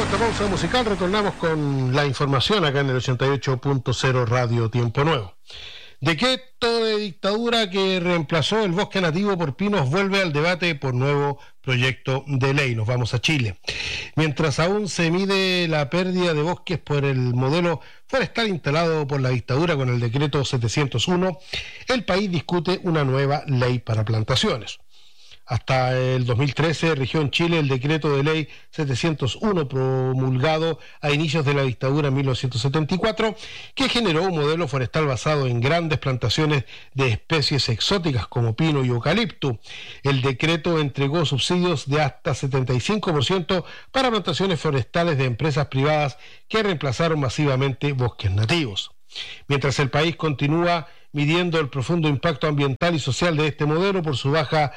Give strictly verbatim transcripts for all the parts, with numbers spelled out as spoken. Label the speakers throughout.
Speaker 1: Corta pausa musical, retornamos con la información acá en el ochenta y ocho punto cero Radio Tiempo Nuevo. Decreto de dictadura que reemplazó el bosque nativo por pinos vuelve al debate por nuevo proyecto de ley. Nos vamos a Chile. Mientras aún se mide la pérdida de bosques por el modelo forestal instalado por la dictadura con el decreto setecientos uno, el país discute una nueva ley para plantaciones. Hasta el dos mil trece rigió en Chile el decreto de ley setecientos uno promulgado a inicios de la dictadura en mil novecientos setenta y cuatro, que generó un modelo forestal basado en grandes plantaciones de especies exóticas como pino y eucalipto. El decreto entregó subsidios de hasta setenta y cinco por ciento para plantaciones forestales de empresas privadas que reemplazaron masivamente bosques nativos. Mientras el país continúa midiendo el profundo impacto ambiental y social de este modelo por su baja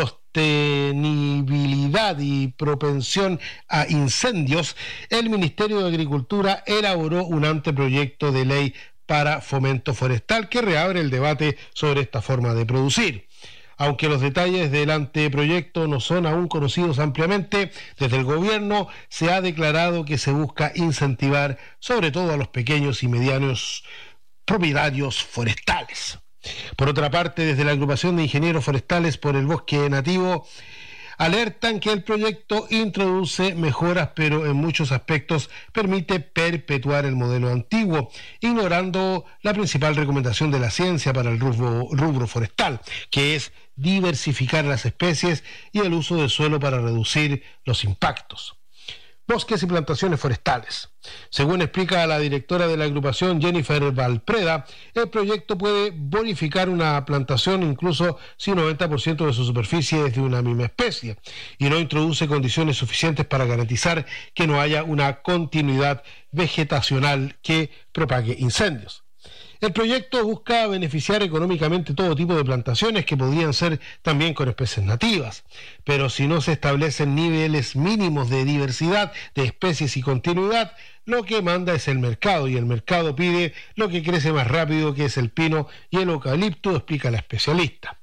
Speaker 1: sostenibilidad y propensión a incendios, el Ministerio de Agricultura elaboró un anteproyecto de ley para fomento forestal que reabre el debate sobre esta forma de producir. Aunque los detalles del anteproyecto no son aún conocidos ampliamente, desde el gobierno se ha declarado que se busca incentivar sobre todo a los pequeños y medianos propietarios forestales. Por otra parte, desde la agrupación de ingenieros forestales por el bosque nativo, alertan que el proyecto introduce mejoras, pero en muchos aspectos permite perpetuar el modelo antiguo, ignorando la principal recomendación de la ciencia para el rubro, rubro forestal, que es diversificar las especies y el uso del suelo para reducir los impactos. Bosques y plantaciones forestales. Según explica la directora de la agrupación, Jennifer Valpreda, el proyecto puede bonificar una plantación incluso si un noventa por ciento de su superficie es de una misma especie y no introduce condiciones suficientes para garantizar que no haya una continuidad vegetacional que propague incendios. El proyecto busca beneficiar económicamente todo tipo de plantaciones que podrían ser también con especies nativas, pero si no se establecen niveles mínimos de diversidad de especies y continuidad, lo que manda es el mercado, y el mercado pide lo que crece más rápido, que es el pino y el eucalipto, explica la especialista.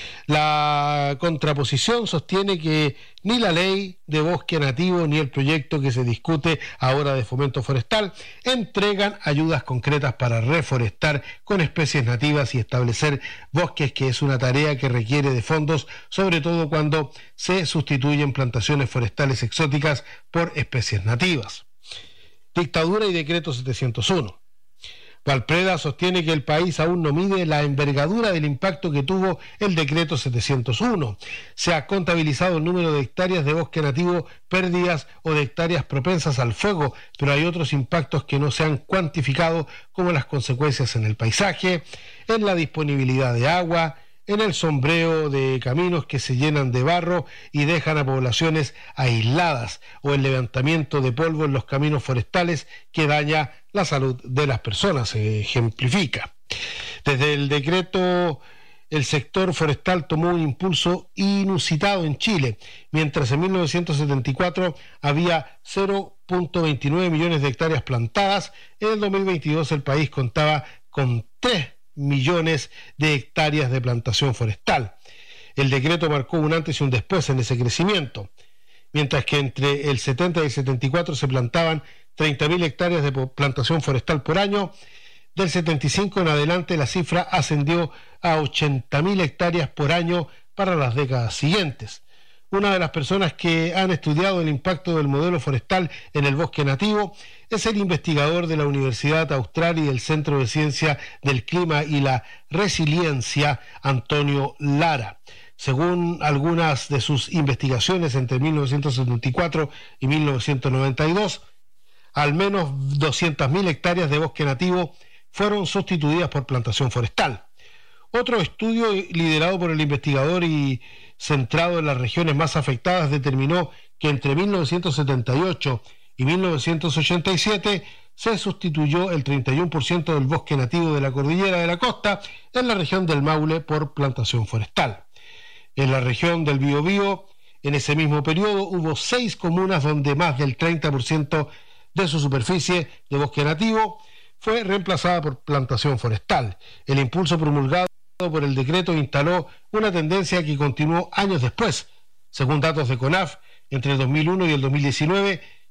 Speaker 1: La contraposición sostiene que ni la ley de bosque nativo ni el proyecto que se discute ahora de fomento forestal entregan ayudas concretas para reforestar con especies nativas y establecer bosques, que es una tarea que requiere de fondos, sobre todo cuando se sustituyen plantaciones forestales exóticas por especies nativas. Dictadura y decreto setecientos uno. Valpreda sostiene que el país aún no mide la envergadura del impacto que tuvo el decreto setecientos uno. Se ha contabilizado el número de hectáreas de bosque nativo perdidas o de hectáreas propensas al fuego, pero hay otros impactos que no se han cuantificado, como las consecuencias en el paisaje, en la disponibilidad de agua, en el sombreo de caminos que se llenan de barro y dejan a poblaciones aisladas, o el levantamiento de polvo en los caminos forestales que daña la salud de las personas, se ejemplifica. Desde el decreto, el sector forestal tomó un impulso inusitado en Chile, mientras en mil novecientos setenta y cuatro había cero punto veintinueve millones de hectáreas plantadas. En el dos mil veintidós el país contaba con tres millones de hectáreas de plantación forestal. El decreto marcó un antes y un después en ese crecimiento. Mientras que entre el setenta y el setenta y cuatro se plantaban treinta mil hectáreas de plantación forestal por año, del setenta y cinco en adelante la cifra ascendió a ochenta mil hectáreas por año para las décadas siguientes. Una de las personas que han estudiado el impacto del modelo forestal en el bosque nativo es el investigador de la Universidad Austral y del Centro de Ciencia del Clima y la Resiliencia, Antonio Lara. Según algunas de sus investigaciones entre mil novecientos setenta y cuatro y mil novecientos noventa y dos, al menos doscientas mil hectáreas de bosque nativo fueron sustituidas por plantación forestal. Otro estudio liderado por el investigador y centrado en las regiones más afectadas determinó que entre mil novecientos setenta y ocho y mil novecientos ochenta y siete se sustituyó el treinta y uno por ciento del bosque nativo de la cordillera de la costa en la región del Maule por plantación forestal. En la región del Biobío, en ese mismo periodo, hubo seis comunas donde más del treinta por ciento de su superficie de bosque nativo fue reemplazada por plantación forestal. El impulso promulgado por el decreto instaló una tendencia que continuó años después. Según datos de CONAF, entre el dos mil uno y el dos mil diecinueve,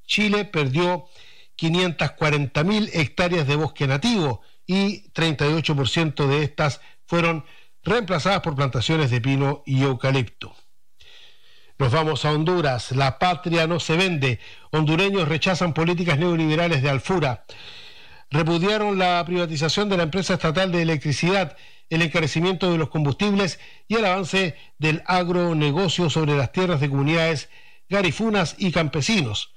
Speaker 1: Chile perdió quinientas cuarenta mil hectáreas de bosque nativo y treinta y ocho por ciento de estas fueron reemplazadas por plantaciones de pino y eucalipto. Nos vamos a Honduras. La patria no se vende. Hondureños rechazan políticas neoliberales de Alfura. Repudiaron la privatización de la empresa estatal de electricidad, el encarecimiento de los combustibles y el avance del agronegocio sobre las tierras de comunidades garifunas y campesinos.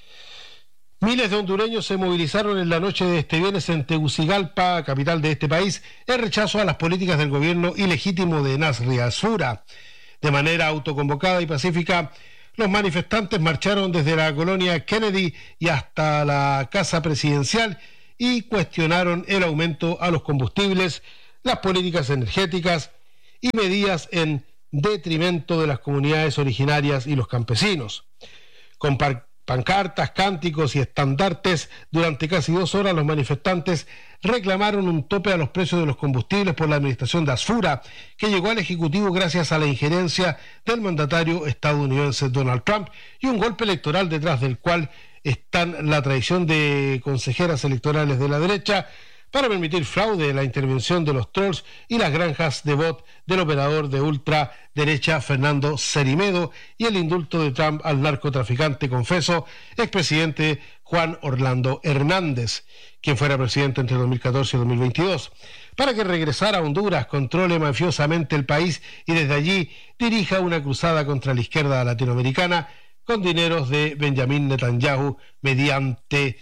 Speaker 1: Miles de hondureños se movilizaron en la noche de este viernes en Tegucigalpa, capital de este país, en rechazo a las políticas del gobierno ilegítimo de Nasri Alfura. De manera autoconvocada y pacífica, los manifestantes marcharon desde la colonia Kennedy y hasta la Casa Presidencial y cuestionaron el aumento a los combustibles, las políticas energéticas y medidas en detrimento de las comunidades originarias y los campesinos. Con pancartas, cánticos y estandartes, durante casi dos horas los manifestantes reclamaron un tope a los precios de los combustibles por la administración de Asfura, que llegó al Ejecutivo gracias a la injerencia del mandatario estadounidense Donald Trump y un golpe electoral detrás del cual están la traición de consejeras electorales de la derecha para permitir fraude, la intervención de los trolls y las granjas de bot del operador de ultraderecha Fernando Cerimedo y el indulto de Trump al narcotraficante confeso expresidente Juan Orlando Hernández, quien fuera presidente entre dos mil catorce y dos mil veintidós, para que regresara a Honduras, controle mafiosamente el país y desde allí dirija una cruzada contra la izquierda latinoamericana con dineros de Benjamín Netanyahu mediante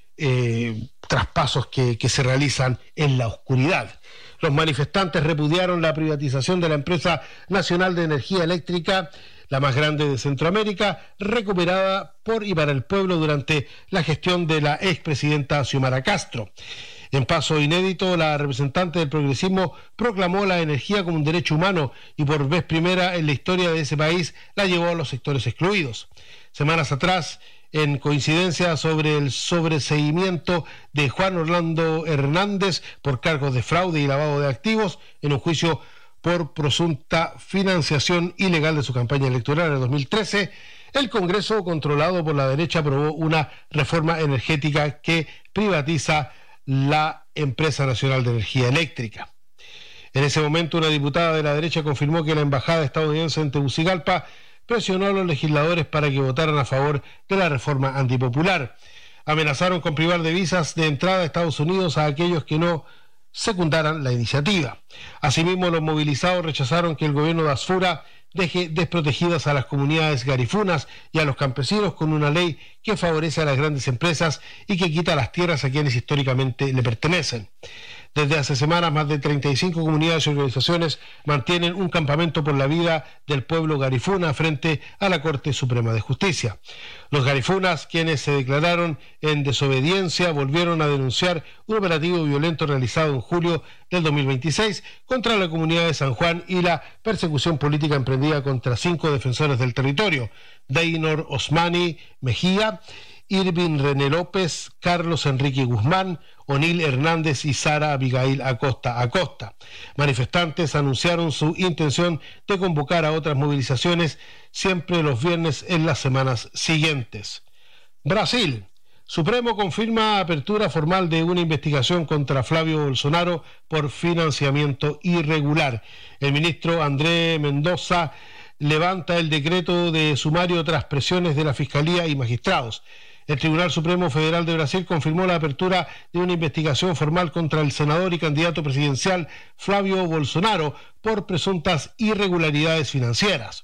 Speaker 1: Eh, traspasos que, que se realizan en la oscuridad. Los manifestantes repudiaron la privatización de la empresa nacional de energía eléctrica, la más grande de Centroamérica, recuperada por y para el pueblo durante la gestión de la expresidenta Xiomara Castro. En paso inédito, la representante del progresismo proclamó la energía como un derecho humano y por vez primera en la historia de ese país la llevó a los sectores excluidos. Semanas atrás, en coincidencia sobre el sobreseimiento de Juan Orlando Hernández por cargos de fraude y lavado de activos en un juicio por presunta financiación ilegal de su campaña electoral en el dos mil trece, el Congreso, controlado por la derecha, aprobó una reforma energética que privatiza la Empresa Nacional de Energía Eléctrica. En ese momento, una diputada de la derecha confirmó que la embajada estadounidense en Tegucigalpa presionó a los legisladores para que votaran a favor de la reforma antipopular. Amenazaron con privar de visas de entrada a Estados Unidos a aquellos que no secundaran la iniciativa. Asimismo, los movilizados rechazaron que el gobierno de Asfura deje desprotegidas a las comunidades garifunas y a los campesinos con una ley que favorece a las grandes empresas y que quita las tierras a quienes históricamente le pertenecen. Desde hace semanas, más de treinta y cinco comunidades y organizaciones mantienen un campamento por la vida del pueblo garifuna frente a la Corte Suprema de Justicia. Los garifunas, quienes se declararon en desobediencia, volvieron a denunciar un operativo violento realizado en julio del dos mil veintiséis contra la comunidad de San Juan y la persecución política emprendida contra cinco defensores del territorio: Deynor Osmani Mejía, Irving René López, Carlos Enrique Guzmán, O'Neill Hernández y Sara Abigail Acosta Acosta. Manifestantes anunciaron su intención de convocar a otras movilizaciones siempre los viernes en las semanas siguientes. Brasil. Supremo confirma apertura formal de una investigación contra Flavio Bolsonaro por financiamiento irregular. El ministro André Mendoza levanta el decreto de sumario tras presiones de la Fiscalía y magistrados. El Tribunal Supremo Federal de Brasil confirmó la apertura de una investigación formal contra el senador y candidato presidencial Flavio Bolsonaro por presuntas irregularidades financieras.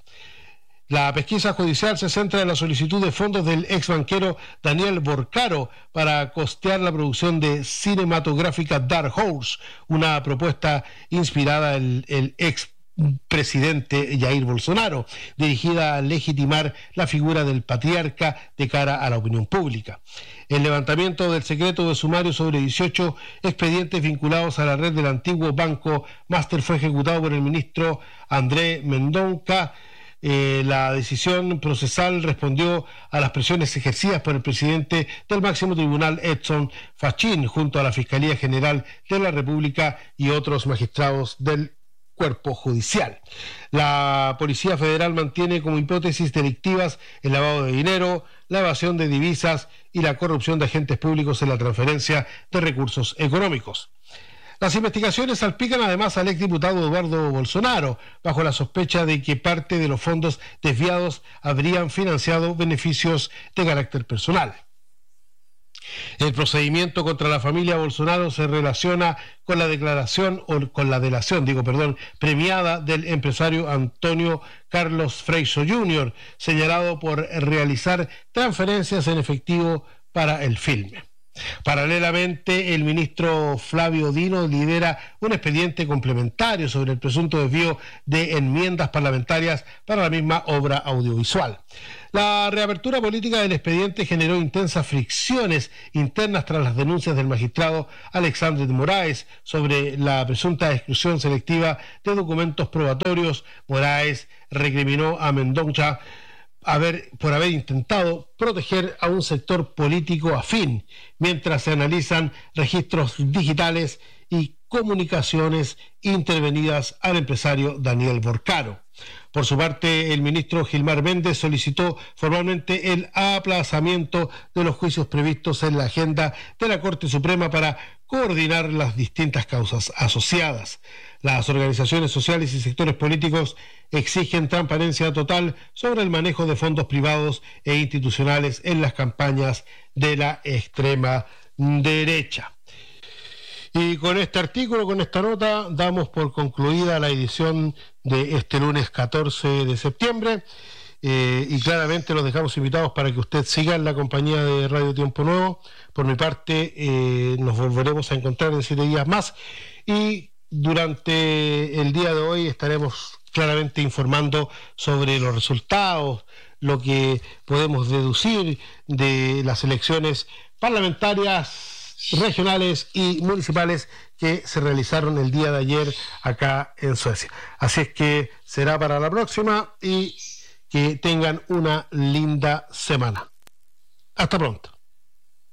Speaker 1: La pesquisa judicial se centra en la solicitud de fondos del ex banquero Daniel Borcaro para costear la producción de cinematográfica Dark Horse, una propuesta inspirada en el ex presidente Jair Bolsonaro, dirigida a legitimar la figura del patriarca de cara a la opinión pública. El levantamiento del secreto de sumario sobre dieciocho expedientes vinculados a la red del antiguo Banco Master fue ejecutado por el ministro André Mendonça. Eh, la decisión procesal respondió a las presiones ejercidas por el presidente del máximo tribunal Edson Fachin junto a la Fiscalía General de la República y otros magistrados del cuerpo judicial. La Policía Federal mantiene como hipótesis delictivas el lavado de dinero, la la evasión de divisas y la corrupción de agentes públicos en la transferencia de recursos económicos. Las investigaciones salpican además al exdiputado Eduardo Bolsonaro, bajo la sospecha de que parte de los fondos desviados habrían financiado beneficios de carácter personal. El procedimiento contra la familia Bolsonaro se relaciona con la declaración, o con la delación, digo, perdón, premiada del empresario Antonio Carlos Freixo júnior, señalado por realizar transferencias en efectivo para el filme. Paralelamente, el ministro Flavio Dino lidera un expediente complementario sobre el presunto desvío de enmiendas parlamentarias para la misma obra audiovisual. La reapertura política del expediente generó intensas fricciones internas tras las denuncias del magistrado Alexandre de Moraes sobre la presunta exclusión selectiva de documentos probatorios. Moraes recriminó a Mendoza haber, por haber intentado proteger a un sector político afín, mientras se analizan registros digitales y comunicaciones intervenidas al empresario Daniel Borcaro. Por su parte, el ministro Gilmar Méndez solicitó formalmente el aplazamiento de los juicios previstos en la agenda de la Corte Suprema para coordinar las distintas causas asociadas. Las organizaciones sociales y sectores políticos exigen transparencia total sobre el manejo de fondos privados e institucionales en las campañas de la extrema derecha. Y con este artículo, con esta nota, damos por concluida la edición de este lunes catorce de septiembre. Eh, y claramente los dejamos invitados para que usted siga en la compañía de Radio Tiempo Nuevo. Por mi parte, eh, nos volveremos a encontrar en siete días más. Y durante el día de hoy estaremos claramente informando sobre los resultados, lo que podemos deducir de las elecciones parlamentarias, regionales y municipales que se realizaron el día de ayer acá en Suecia. Así es que será para la próxima y que tengan una linda semana. Hasta pronto.